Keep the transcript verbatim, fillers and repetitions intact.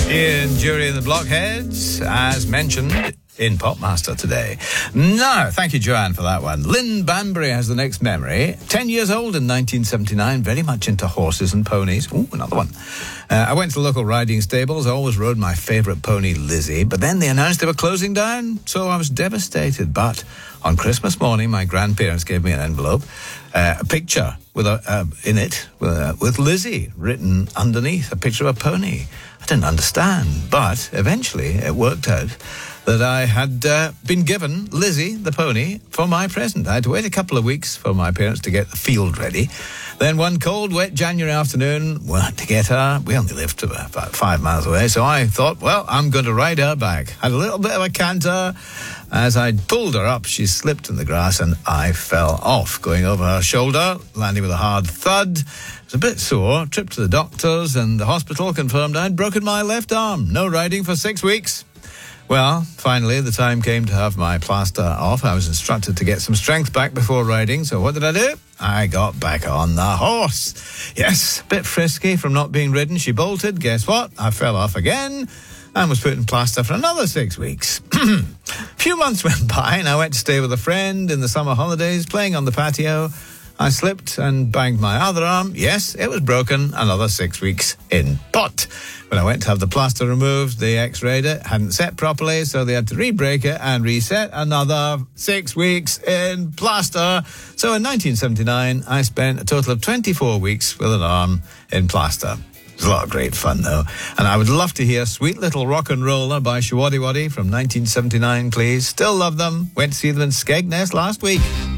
Ian Jury and the Blockheads, as mentioned in Popmaster today. No, thank you, Joanne, for that one. Lynn Banbury has the next memory. Ten years old in nineteen seventy-nine, very much into horses and ponies. Ooh, another one. Uh, I went to the local riding stables. I always rode my favourite pony, Lizzie, but then they announced they were closing down, so I was devastated. But on Christmas morning, my grandparents gave me an envelope, uh, a picture with a, uh, in it with, uh, with Lizzie written underneath, a picture of a pony. I didn't understand, but eventually it worked out that I had uh, been given Lizzie, the pony, for my present. I had to wait a couple of weeks for my parents to get the field ready. Then one cold, wet January afternoon, went to get her. We only lived about five miles away, so I thought, well, I'm going to ride her back. Had a little bit of a canter. As I pulled her up, she slipped in the grass and I fell off, going over her shoulder, landing with a hard thud. It was a bit sore. Trip to the doctors and the hospital confirmed I'd broken my left arm. No riding for six weeks. Well, finally, the time came to have my plaster off. I was instructed to get some strength back before riding, so what did I do? I got back on the horse. Yes, a bit frisky from not being ridden. She bolted. Guess what? I fell off again and was put in plaster for another six weeks. A few months went by and I went to stay with a friend in the summer holidays, playing on the patio. I slipped and banged my other arm. Yes, it was broken. Another six weeks in pot. When I went to have the plaster removed, they x-rayed it, hadn't set properly, so they had to re-break it and reset. Another six weeks in plaster. So in nineteen seventy-nine, I spent a total of twenty-four weeks with an arm in plaster. It was a lot of great fun, though. And I would love to hear Sweet Little Rock and Roller by Shawaddy Waddy from nineteen seventy-nine, please. Still love them. Went to see them in Skegness last week.